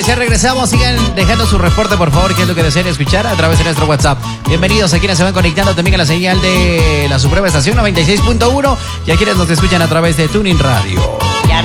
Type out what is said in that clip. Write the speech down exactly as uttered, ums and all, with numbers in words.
señores, ya regresamos. Sigan dejando su reporte, por favor, que es lo que deseen escuchar a través de nuestro WhatsApp. Bienvenidos a quienes se van conectando también a la señal de la Suprema Estación noventa y seis punto uno y a quienes nos escuchan a través de Tuning Radio.